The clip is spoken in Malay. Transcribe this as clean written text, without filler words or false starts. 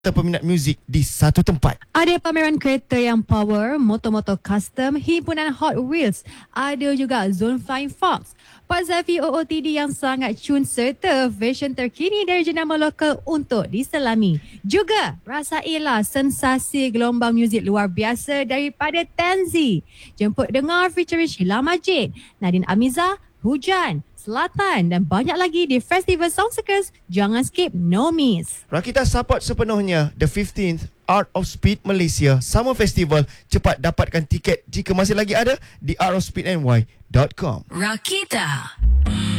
peminat muzik di satu tempat. Ada pameran kereta yang power, motor-motor custom, himpunan Hot Wheels. Ada juga Zone Flying Fox, Pak Zafi OOTD yang sangat cun serta fashion terkini dari jenama lokal untuk diselami. Juga rasailah sensasi gelombang muzik luar biasa daripada Tanzi. Jemput dengar featuring Sheila Majid, Nadine Amiza, Hujan, Selatan dan banyak lagi di Festival Song Circus. Jangan skip, no miss. Rakita support sepenuhnya The 15th Art of Speed Malaysia Summer Festival. Cepat dapatkan tiket jika masih lagi ada di artofspeedny.com. Rakita.